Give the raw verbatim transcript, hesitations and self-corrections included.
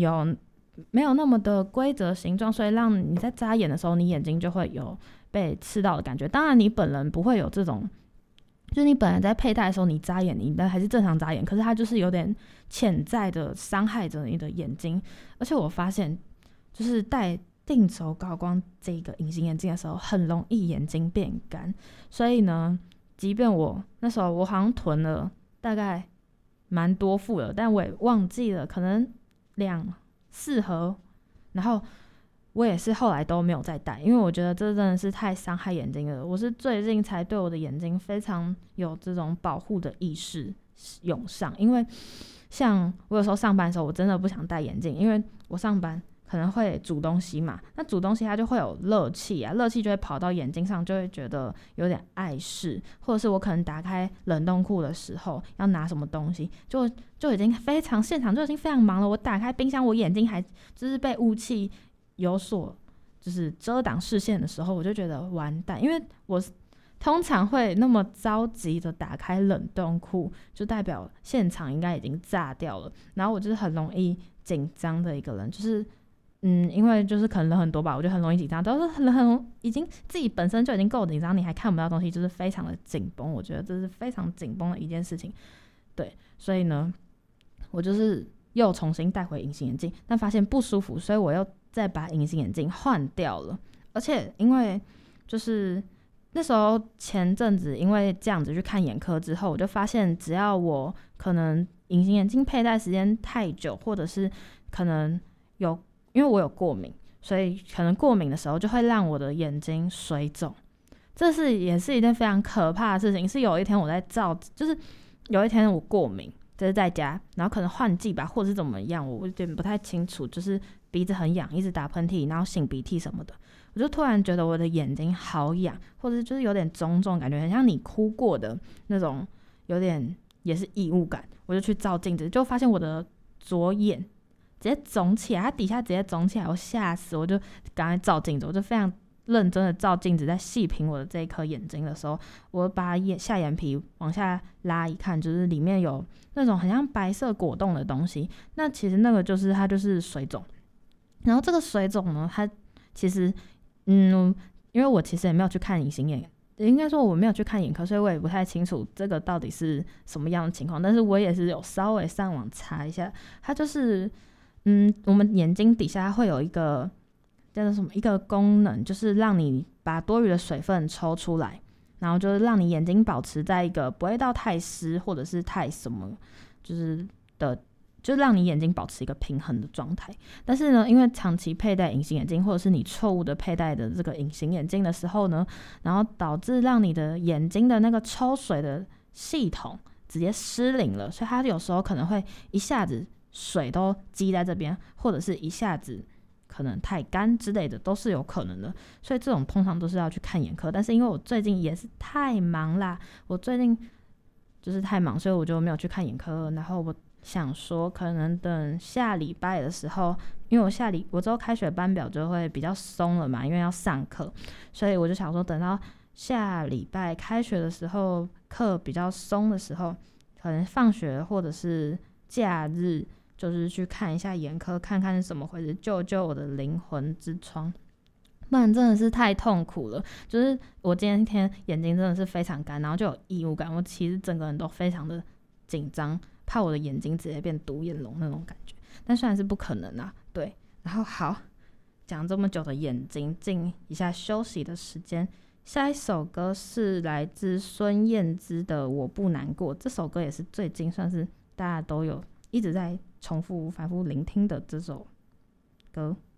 有没有那么的规则形状，所以让你在眨眼的时候你眼睛就会有被刺到的感觉。当然你本人不会有这种，就是你本来在佩戴的时候你眨眼你还是正常眨眼，可是它就是有点潜在的伤害着你的眼睛。而且我发现就是戴定轴高光这个隐形眼镜的时候很容易眼睛变干，所以呢即便我那时候我好像囤了大概蛮多副了，但我也忘记了可能两四盒，然后我也是后来都没有再戴，因为我觉得这真的是太伤害眼睛了。我是最近才对我的眼睛非常有这种保护的意识涌上，因为像我有时候上班的时候我真的不想戴眼镜，因为我上班可能会煮东西嘛，那煮东西它就会有热气啊，热气就会跑到眼睛上，就会觉得有点碍事，或者是我可能打开冷冻库的时候要拿什么东西，就就已经非常现场就已经非常忙了，我打开冰箱我眼睛还就是被雾气有所就是遮挡视线的时候，我就觉得完蛋，因为我通常会那么着急的打开冷冻库，就代表现场应该已经炸掉了，然后我就是很容易紧张的一个人，就是嗯，因为就是可能人很多吧，我就很容易紧张，都是很很已经自己本身就已经够紧张，你还看不到东西，就是非常的紧绷。我觉得这是非常紧绷的一件事情，对，所以呢，我就是又重新戴回隐形眼镜，但发现不舒服，所以我又再把隐形眼镜换掉了。而且因为就是那时候前阵子因为这样子去看眼科之后，我就发现只要我可能隐形眼镜佩戴时间太久，或者是可能有因为我有过敏，所以可能过敏的时候就会让我的眼睛水肿，这是也是一件非常可怕的事情。是有一天我在照，就是有一天我过敏，就是在家，然后可能换季吧，或者是怎么样，我有点不太清楚，就是鼻子很痒，一直打喷嚏，然后擤鼻涕什么的，我就突然觉得我的眼睛好痒，或者就是有点肿肿，感觉很像你哭过的那种，有点也是异物感。我就去照镜子，就发现我的左眼直接肿起来，它底下直接肿起来，我吓死，我就赶快照镜子，我就非常认真的照镜子，在细品我的这一颗眼睛的时候，我把眼下眼皮往下拉一看，就是里面有那种很像白色果冻的东西，那其实那个就是它就是水肿。然后这个水肿呢，它其实嗯，因为我其实也没有去看隐形眼，应该说我没有去看眼科，所以我也不太清楚这个到底是什么样的情况，但是我也是有稍微上网查一下，它就是嗯，我们眼睛底下会有一个叫做什么一个功能，就是让你把多余的水分抽出来，然后就是让你眼睛保持在一个不会到太湿或者是太什么，就是的，就让你眼睛保持一个平衡的状态。但是呢，因为长期佩戴隐形眼镜，或者是你错误的佩戴的这个隐形眼镜的时候呢，然后导致让你的眼睛的那个抽水的系统直接失灵了，所以它有时候可能会一下子水都积在这边，或者是一下子可能太干之类的，都是有可能的。所以这种通常都是要去看眼科，但是因为我最近也是太忙啦，我最近就是太忙，所以我就没有去看眼科。然后我想说可能等下礼拜的时候，因为我下礼我之后开学班表就会比较松了嘛，因为要上课，所以我就想说等到下礼拜开学的时候，课比较松的时候，可能放学或者是假日，就是去看一下眼科，看看是怎么回事，救救我的灵魂之窗，不然真的是太痛苦了。就是我今天眼睛真的是非常干，然后就有异物感，我其实整个人都非常的紧张，怕我的眼睛直接变独眼龙那种感觉，但虽然是不可能啊，对。然后好，讲这么久的眼睛，进一下休息的时间。下一首歌是来自孙燕姿的《我不难过》，这首歌也是最近算是大家都有一直在重复反复聆听的这首歌。